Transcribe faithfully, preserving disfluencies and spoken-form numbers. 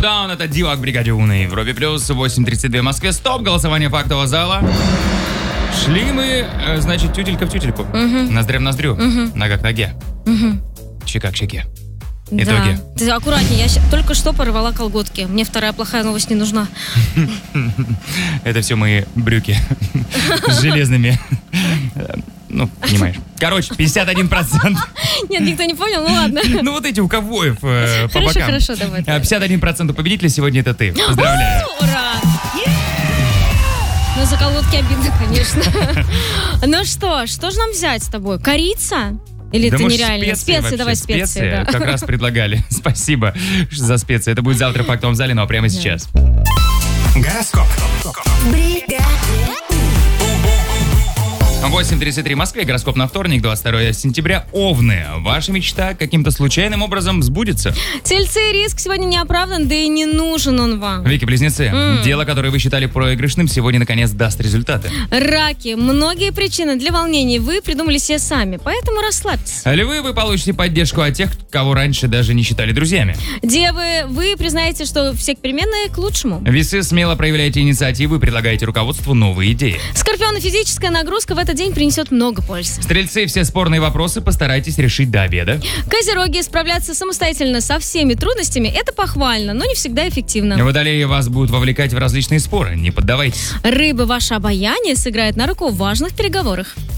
Down, это Дивак Бригадиу на Европе Плюс, восемь тридцать два в Москве. Стоп, голосование фактового зала. Шли мы, э, значит, тютелька в тютельку. Угу. Ноздря в ноздрю, угу. нога к ноге, угу. щека к щеке. Да. Итоги. Ты аккуратнее, я щ- только что порвала колготки. Мне вторая плохая новость не нужна. Это все мои брюки с железными. Ну, понимаешь. Короче, пятьдесят один процент. Нет, никто не понял, ну ладно. Ну вот эти у ковбоев э, по Хорошо, бокам. хорошо, давай. давай. пятьдесят один процент у победителя сегодня это ты. Поздравляю. Ура! Ну, за колготки обидно, конечно. Ну что, что же нам взять с тобой? Корица? Или Да это может, нереально? специи, Специи, вообще, давай специи. специи. да. Как раз предлагали. Спасибо за специи. Это будет завтра в фактовом зале, ну а прямо сейчас. Гороскоп. восемь тридцать три в Москве, гороскоп на вторник, двадцать второе сентября. Овны. Ваша мечта каким-то случайным образом сбудется. Тельцы, риск сегодня не оправдан, да и не нужен он вам. Вики, близнецы, Mm. дело, которое вы считали проигрышным, сегодня наконец даст результаты. Раки, многие причины для волнений вы придумали себе сами, поэтому расслабьтесь. Львы, вы получите поддержку от тех, кого раньше даже не считали друзьями. Девы, вы признаете, что все переменные к лучшему. Весы, смело проявляете инициативу и предлагаете руководству новые идеи. Скорпионы, физическая нагрузка в этот день принесет много пользы. Стрельцы, все спорные вопросы постарайтесь решить до обеда. Козероги, справляться самостоятельно со всеми трудностями – это похвально, но не всегда эффективно. Водолеи вас будут вовлекать в различные споры, не поддавайтесь. Рыбы, ваше обаяние сыграет на руку в важных переговорах.